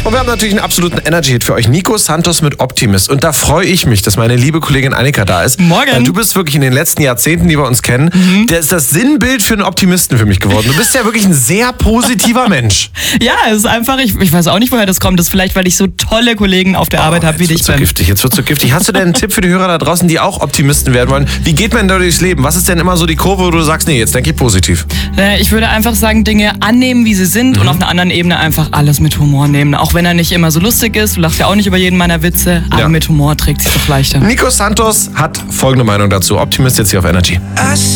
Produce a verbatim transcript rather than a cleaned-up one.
Und wir haben natürlich einen absoluten Energy-Hit für euch. Nico Santos mit Optimist. Und da freue ich mich, dass meine liebe Kollegin Annika da ist. Morgen. Weil du bist wirklich in den letzten Jahrzehnten, die wir uns kennen, mhm. der ist das Sinnbild für einen Optimisten für mich geworden. Du bist ja wirklich ein sehr positiver Mensch. Ja, es ist einfach, ich, ich weiß auch nicht, woher das kommt. Das ist vielleicht, weil ich so tolle Kollegen auf der oh, Arbeit habe wie dich. Jetzt wird so giftig, jetzt wird so giftig. Hast du denn einen Tipp für die Hörer da draußen, die auch Optimisten werden wollen? Wie geht man da durchs Leben? Was ist denn immer so die Kurve, wo du sagst, nee, jetzt denke ich positiv? Ich würde einfach sagen, Dinge annehmen, wie sie sind mhm. und auf einer anderen Ebene einfach alles mit Humor nehmen. Auch wenn er nicht immer so lustig ist, du lachst ja auch nicht über jeden meiner Witze, aber ja. mit Humor trägt sich doch leichter. Nico Santos hat folgende Meinung dazu. Optimist jetzt hier auf Energy.